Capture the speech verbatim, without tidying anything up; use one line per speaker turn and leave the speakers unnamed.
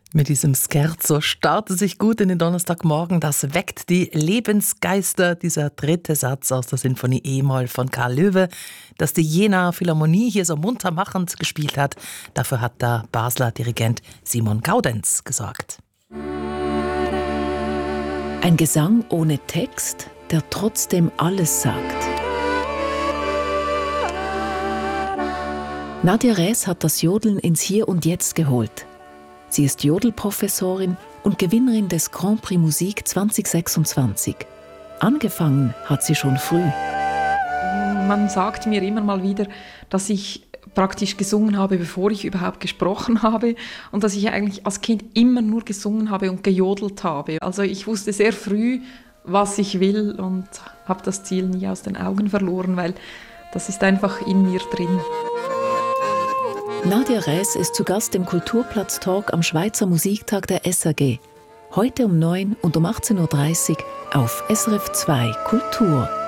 Mit diesem Scherzo startet sich gut in den Donnerstagmorgen. Das weckt die Lebensgeister. Dieser dritte Satz aus der Sinfonie E-Moll von Karl Löwe, das die Jenaer Philharmonie hier so muntermachend gespielt hat. Dafür hat der Basler Dirigent Simon Gaudenz gesorgt.
Ein Gesang ohne Text, der trotzdem alles sagt. Nadja Räs hat das Jodeln ins Hier und Jetzt geholt. Sie ist Jodelprofessorin und Gewinnerin des Grand Prix Musik zwanzig sechsundzwanzig. Angefangen hat sie schon früh.
Man sagt mir immer mal wieder, dass ich praktisch gesungen habe, bevor ich überhaupt gesprochen habe und dass ich eigentlich als Kind immer nur gesungen habe und gejodelt habe. Also ich wusste sehr früh, was ich will und habe das Ziel nie aus den Augen verloren, weil das ist einfach in mir drin.
Nadja Räs ist zu Gast im Kulturplatz-Talk am Schweizer Musiktag der S R G. Heute um neun und um achtzehn Uhr dreißig auf S R F zwei Kultur.